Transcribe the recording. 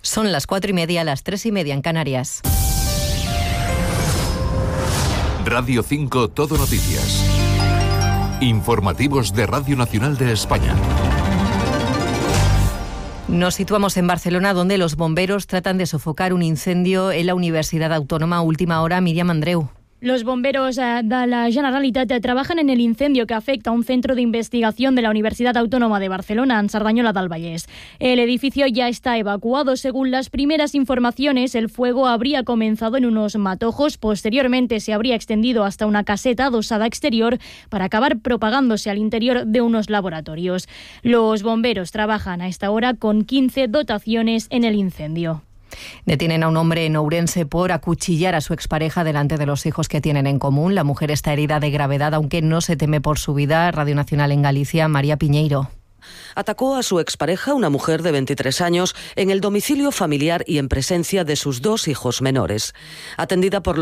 Son las 4:30, las 3:30 en Canarias. Radio 5 Todo Noticias. Informativos de Radio Nacional de España. Nos situamos en Barcelona, donde los bomberos tratan de sofocar un incendio en la Universidad Autónoma. A última hora, Míriam Andreu. Los bomberos de la Generalitat trabajan en el incendio que afecta a un centro de investigación de la Universidad Autónoma de Barcelona, en Cerdanyola del Vallès. El edificio ya está evacuado. Según las primeras informaciones, el fuego habría comenzado en unos matojos, posteriormente se habría extendido hasta una caseta adosada exterior para acabar propagándose al interior de unos laboratorios. Los bomberos trabajan a esta hora con 15 dotaciones en el incendio. Detienen a un hombre en Ourense por acuchillar a su expareja delante de los hijos que tienen en común. La mujer está herida de gravedad, aunque no se teme por su vida. Radio Nacional en Galicia, María Piñeiro. Atacó a su expareja, una mujer de 23 años, en el domicilio familiar y en presencia de sus 2 hijos menores. Atendida por